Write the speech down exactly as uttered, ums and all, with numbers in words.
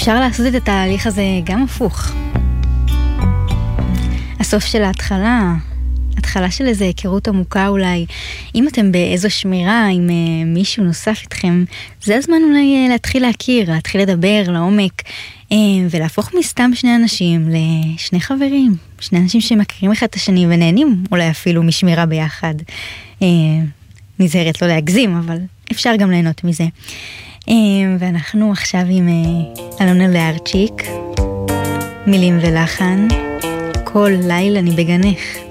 אפשר לעשות את התהליך הזה גם הפוך. הסוף של ההתחלה, התחלה של איזו היכרות עמוקה אולי, אם אתם באיזו שמירה עם uh, מישהו נוסף איתכם, זה הזמן אולי uh, להתחיל להכיר, להתחיל לדבר לעומק, uh, ולהפוך מסתם שני אנשים לשני חברים, שני אנשים שמכירים אחד את השני ונהנים אולי אפילו משמירה ביחד. Uh, נזהרת לא להגזים, אבל אפשר גם ליהנות מזה. Uh, ואנחנו עכשיו עם uh, אלונה לארצ'יק, מילים ולחן, כל לילה אני בגנך.